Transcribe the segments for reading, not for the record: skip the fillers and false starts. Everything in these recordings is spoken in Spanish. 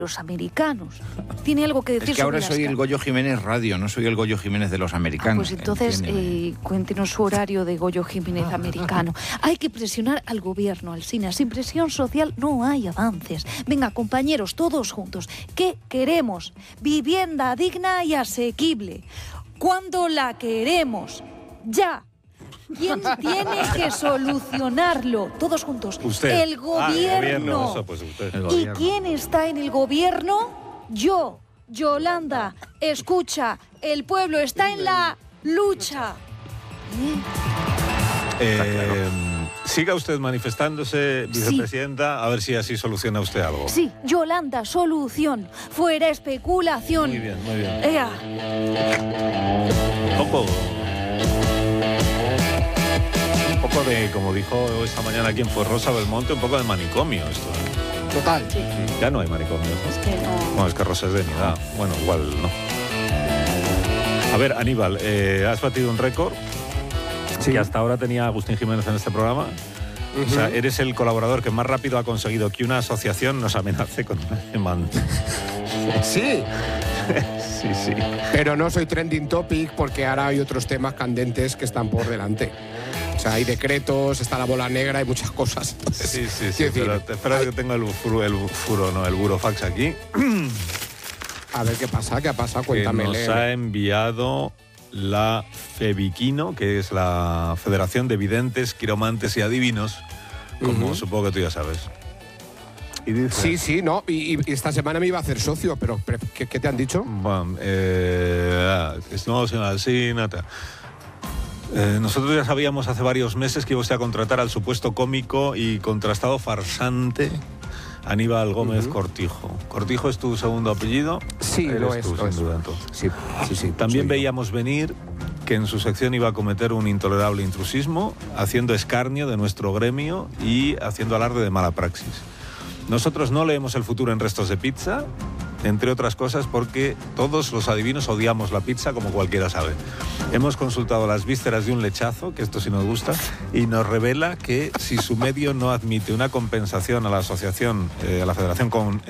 los americanos. Tiene algo que decir es que ahora sobre soy el Goyo Jiménez Radio, no soy el Goyo Jiménez de los americanos. Pues entonces cuéntenos su horario de Goyo Jiménez americano. Hay que presionar al gobierno, Alsina. Sin presión social no hay avances. Venga, compañeros, todos juntos. ¿Qué queremos? Vivienda digna y asequible. ¿Cuándo la queremos? ¡Ya! ¿Quién tiene que solucionarlo? Todos juntos. Usted. El gobierno. Eso, pues usted. ¿Y quién está en el gobierno? Yo, Yolanda. Escucha, el pueblo está en la lucha. Siga usted manifestándose, vicepresidenta, sí. A ver si así soluciona usted algo. Sí, Yolanda, solución. Fuera especulación. Muy bien, muy bien. ¡Ea! Un poco de, como dijo esta mañana quien fue Rosa Belmonte, un poco de manicomio esto. Total. Sí. Ya no hay manicomio, ¿no? Es que no. No, es que Rosa es de mi edad. Bueno, igual no. A ver, Aníbal, has batido un récord. Sí. Que hasta ahora tenía Agustín Jiménez en este programa. O sea, eres el colaborador que más rápido ha conseguido que una asociación nos amenace con una demanda. Sí. Sí, sí. Pero no soy trending topic porque ahora hay otros temas candentes que están por delante. O sea, hay decretos, está la bola negra, hay muchas cosas. Entonces, sí. Pero espera que tengo el burofax aquí. A ver qué pasa, cuéntame. Que nos ha enviado la FEVIQUINO, que es la Federación de Videntes, Quiromantes y Adivinos, como supongo que tú ya sabes. Y dice, sí, no, y esta semana me iba a hacer socio, pero ¿qué te han dicho? Bueno, no, así, nada. Nosotros ya sabíamos hace varios meses que iba usted a contratar al supuesto cómico y contrastado farsante Aníbal Gómez Cortijo. ¿Cortijo es tu segundo apellido? Sí, lo es. Tú, sin duda, entonces. Sí. También veíamos venir que en su sección iba a cometer un intolerable intrusismo, haciendo escarnio de nuestro gremio y haciendo alarde de mala praxis. Nosotros no leemos el futuro en restos de pizza, entre otras cosas porque todos los adivinos odiamos la pizza, como cualquiera sabe. Hemos consultado las vísceras de un lechazo, que esto sí nos gusta, y nos revela que si su medio no admite una compensación a la asociación, a la federación con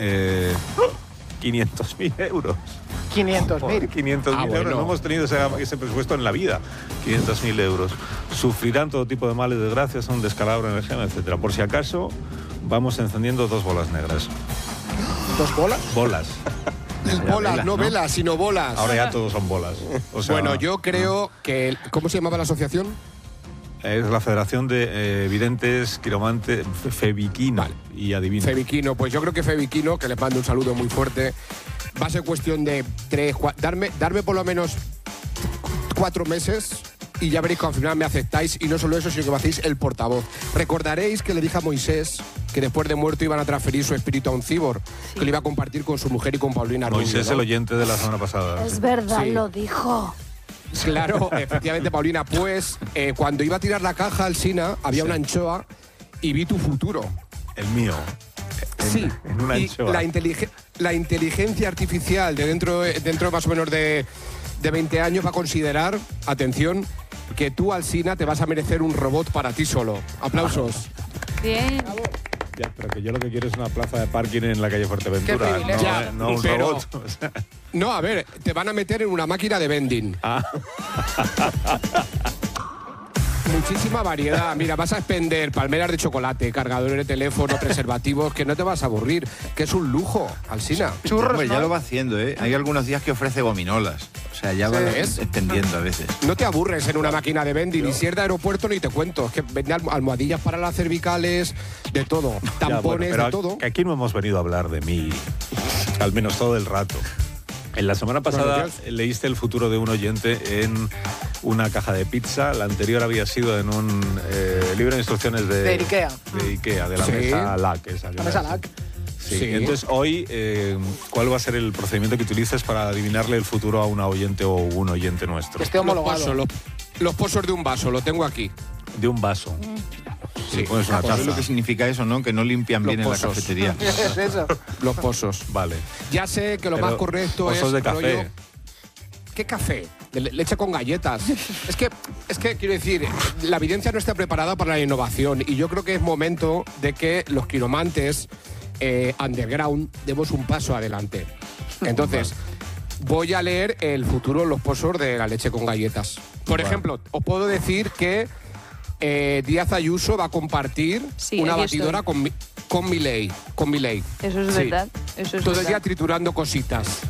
500.000 euros. 500.000. 500.000 euros. No hemos tenido ese presupuesto en la vida. 500.000 euros. Sufrirán todo tipo de males, desgracias, un descalabro, energía, etcétera. Por si acaso, vamos encendiendo 2 bolas negras. ¿2 bolas? Bolas. Bolas, no velas, sino bolas. Ahora ya todos son bolas. O sea, bueno, yo creo que... ¿Cómo se llamaba la asociación? Es la Federación de Videntes, Quiromantes, FEVIQUINO y Adivinos. FEVIQUINO, pues yo creo que FEVIQUINO, que les mando un saludo muy fuerte, va a ser cuestión de 3, 4... Darme por lo menos 4 meses... Y ya veréis que al final me aceptáis, y no solo eso, sino que me hacéis el portavoz. Recordaréis que le dije a Moisés que después de muerto iban a transferir su espíritu a un cíbor, que lo iba a compartir con su mujer y con Paulina Rubio. Moisés, ¿no? El oyente de la semana pasada. Es verdad, lo dijo. Claro, efectivamente, Paulina. Pues cuando iba a tirar la caja al Sina, había una anchoa y vi tu futuro. El mío. En una anchoa. La inteligencia artificial de dentro más o menos de 20 años va a considerar, atención, que tú, Alsina, te vas a merecer un robot para ti solo. Aplausos. Bien. Ya, pero que yo lo que quiero es una plaza de parking en la calle Fuerteventura, no un robot. O sea. No, a ver, te van a meter en una máquina de vending. Muchísima variedad. Mira, vas a expender palmeras de chocolate, cargadores de teléfono, preservativos, que no te vas a aburrir, que es un lujo, Alsina. Churros, pues ya lo va haciendo, ¿eh? Hay algunos días que ofrece gominolas. O sea, ya va extendiendo a veces. No te aburres en una máquina de vending, ni si es de aeropuerto ni te cuento. Es que vende almohadillas para las cervicales, de todo. Tampones, de todo. Que aquí no hemos venido a hablar de mí, al menos todo el rato. En la semana pasada leíste el futuro de un oyente en una caja de pizza. La anterior había sido en un libro de instrucciones de Ikea. De la mesa LAC. La mesa LAC. Sí. Entonces, hoy, ¿cuál va a ser el procedimiento que utilices para adivinarle el futuro a una oyente o un oyente nuestro? Que esté homologado. Los pozos de un vaso, lo tengo aquí. De un vaso. Sí, pues una taza. Lo que significa eso, ¿no? Que no limpian bien en la cafetería. Es eso. Los pozos. Vale. Ya sé que lo más correcto pozos es... de café. ¿Qué café? Leche con galletas. Es que quiero decir, la evidencia no está preparada para la innovación y yo creo que es momento de que los quiromantes underground, demos un paso adelante. Entonces, voy a leer el futuro, los pozos de la leche con galletas. Por ejemplo, os puedo decir que Díaz Ayuso va a compartir una batidora con Milei. Eso es verdad. Eso es todo verdad. el día triturando cositas.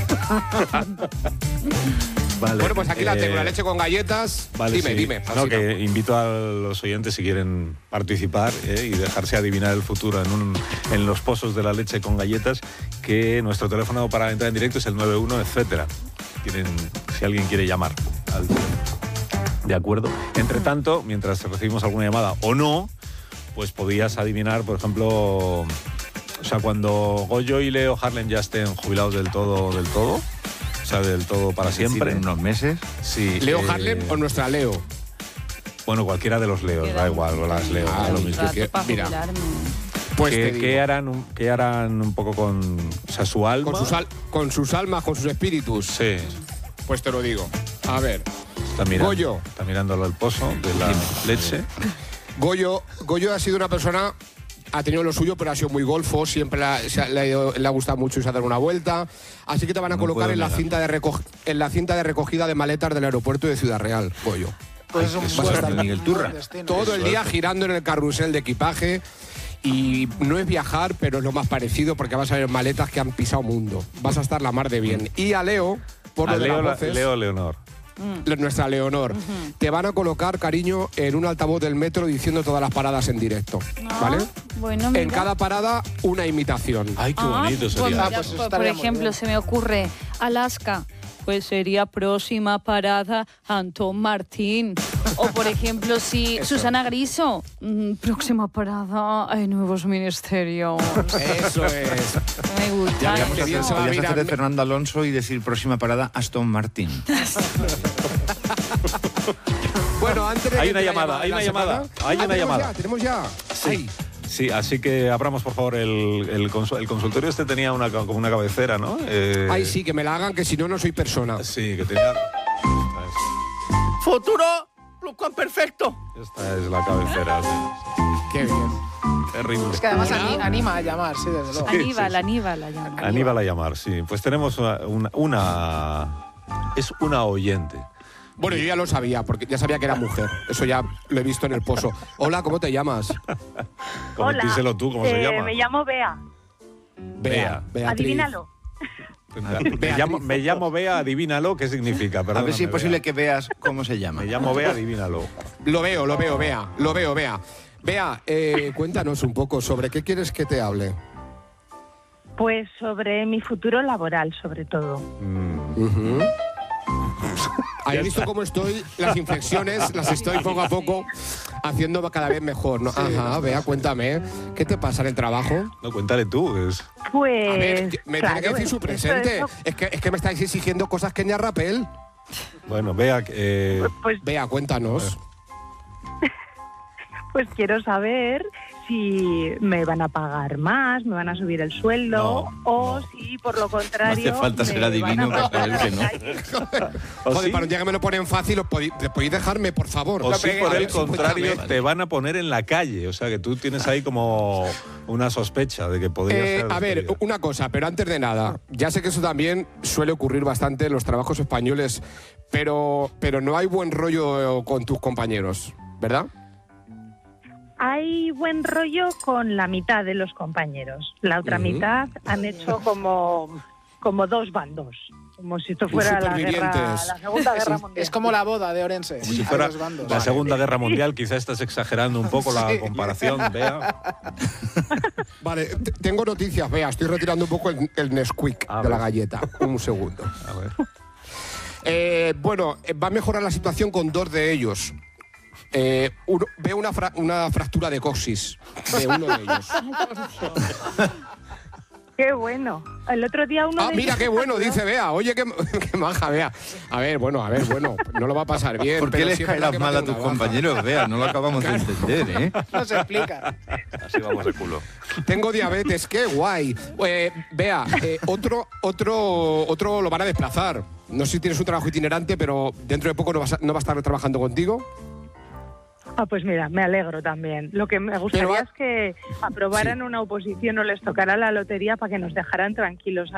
Vale. Bueno, pues aquí la tengo, la leche con galletas. Vale, dime, sí. dime. No, Alsina. que invito a los oyentes, si quieren participar y dejarse adivinar el futuro en los pozos de la leche con galletas, que nuestro teléfono para entrar en directo es el 91, etcétera. Si alguien quiere llamar al teléfono. De acuerdo. Entre tanto, mientras recibimos alguna llamada o no, pues podías adivinar, por ejemplo, o sea, cuando Goyo y Leo Harlem ya estén jubilados del todo, o sea, del todo para siempre. En unos meses. Sí. ¿Leo Harlem o nuestra Leo? Bueno, cualquiera de los Leos, da igual, o las Leo. Ah, da lo un mismo. rato pa' Mira, jubilarme. Pues te digo. ¿Qué harán un poco con, o sea, su alma? Con sus almas, con sus espíritus. Sí. Pues te lo digo. A ver. Goyo. Está mirándolo el pozo de la leche. Goyo ha sido una persona, ha tenido lo suyo, pero ha sido muy golfo, siempre le ha gustado mucho irse a dar una vuelta. Así que te van a colocar en la cinta de recogida de maletas del aeropuerto de Ciudad Real, Goyo. Pues es un Vas a estar Miguel Turra. todo el día girando en el carrusel de equipaje. Y no es viajar, pero es lo más parecido, porque vas a ver maletas que han pisado mundo. Vas a estar la mar de bien. Y a Leo, por lo de las voces, Leo Leonor. nuestra Leonor, te van a colocar, cariño, en un altavoz del metro diciendo todas las paradas en directo, ¿vale? Bueno, En cada parada una imitación. Ay, qué bonito sería. Pues mira, por ejemplo, se me ocurre Alaska. Pues sería próxima parada Antón Martín. O por ejemplo, si Susana Griso, próxima parada hay nuevos ministerios. Eso es. Me gusta. Ya podrías hacer de Fernando Alonso y decir próxima parada Aston Martin. Bueno, antes de Hay que una te llamada, hay una llamada. Hay una llamada. Tenemos ya. Sí. Sí, así que abramos, por favor, el consultorio. Este tenía como una cabecera, ¿no? Ay, sí, que me la hagan, que si no, no soy persona. Sí, que tenía... Futuro perfecto. Esta es la cabecera. Qué bien. Terrible. Es que además anima a llamar, sí, desde luego. Aníbal a llamar. Aníbal a llamar, sí. Pues tenemos es una oyente. Bueno, yo ya lo sabía, porque ya sabía que era mujer. Eso ya lo he visto en el pozo. Hola, ¿cómo te llamas? Hola. Díselo tú, ¿cómo se llama? Me llamo Bea. Bea. Beatriz. Adivínalo. Me llamo Bea, adivínalo, ¿qué significa? A ver si es posible que veas cómo se llama. Me llamo Bea, adivínalo. Lo veo, Bea. Lo veo, Bea. Bea, cuéntanos un poco sobre qué quieres que te hable. Pues sobre mi futuro laboral, sobre todo. ¿Has visto cómo estoy? Las inflexiones las estoy poco a poco haciendo cada vez mejor, ¿no? Ajá, Bea, cuéntame. ¿Qué te pasa en el trabajo? No, cuéntale tú. Pues... A ver, me tiene que decir su presente. eso. Es que me estáis exigiendo cosas que ni a Rapel. Bueno, Bea... Bea, cuéntanos. Pues quiero saber si me van a pagar más, me van a subir el sueldo si por lo contrario... No hace falta ser adivino para saber que no. Joder, para un día que me lo ponen fácil, ¿podéis dejarme, por favor? O si por el contrario te van a poner en la calle. O sea, que tú tienes ahí como una sospecha de que podría ser... A ver, una cosa, pero antes de nada, ya sé que eso también suele ocurrir bastante en los trabajos españoles, pero no hay buen rollo con tus compañeros, ¿verdad? Hay buen rollo con la mitad de los compañeros. La otra mitad han hecho como dos bandos. Como si esto fuera la Segunda Guerra Mundial. Es como la boda de Orense. Como si fuera la Segunda Guerra Mundial. Quizá estás exagerando un poco la comparación, Bea. Vale, tengo noticias, Bea. Estoy retirando un poco el Nesquik de la galleta. Un segundo. A ver. Bueno, va a mejorar la situación con dos de ellos. Veo una fractura de coxis de uno de ellos. ¡Qué bueno! El otro día uno de mira, ellos... qué bueno, dice Bea. Oye, qué maja, Bea. A ver, bueno, no lo va a pasar bien. ¿Por qué les caerás mal a tus compañeros, Bea? No lo acabamos de entender, ¿eh? No se explica. Así vamos de culo. Tengo diabetes, qué guay. Bea, otro lo van a desplazar. No sé si tienes un trabajo itinerante, pero dentro de poco no va a estar trabajando contigo. Pues mira, me alegro también. Lo que me gustaría es que aprobaran una oposición o les tocara la lotería para que nos dejaran tranquilos